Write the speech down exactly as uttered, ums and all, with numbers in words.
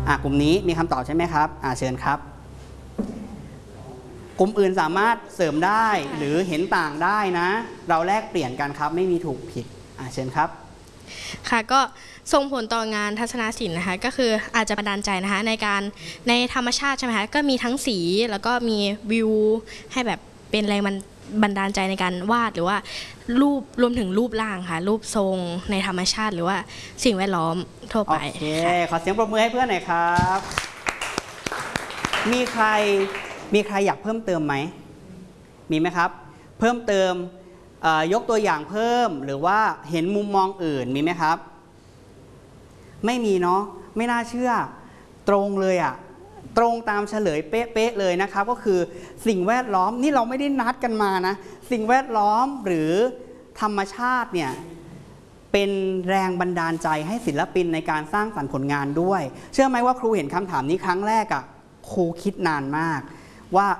อ่ะกลุ่มนี้มีคำตอบใช่ไหมครับอ่ะเชิญครับกลุ่มอื่นสามารถเสริมได้หรือเห็นต่างได้นะเราแลกเปลี่ยนกันครับไม่มีถูกผิดอ่ะเชิญครับค่ะก็ส่งผลต่องานทัศนศิลป์นะคะก็คืออาจจะบันดาลใจนะคะในการในธรรมชาติใช่ไหมคะก็มีทั้งสีแล้วก็มีวิวให้แบบเป็นแรงบันดาลใจในการวาดหรือว่ารูปรวมถึงรูปร่างค่ะรูปทรงในธรรมชาติหรือว่าสิ่งแวดล้อมทั่วไปโอเคขอเสียงปรบมือให้เพื่อนหน่อยครับมีใครมีใครอยากเพิ่มเติมไหมมีไหมครับเพิ่มเติมยกตัวอย่างเพิ่มหรือว่าเห็นมุมมองอื่นมีไหมครับไม่มีเนาะไม่น่าเชื่อตรงเลยอะตรงตามเฉลยเป๊ะๆเลยนะครับก็คือสิ่งแวดล้อมนี่เราไม่ได้นัดกันมานะสิ่งแวดล้อมหรือธรรมชาติเนี่ยเป็นแรงบันดาลใจให้ศิลปินในการสร้างสรรค์ผลงานด้วยเชื่อไหมว่าครูเห็นคำถามนี้ครั้งแรกอะครูคิดนานมากว่า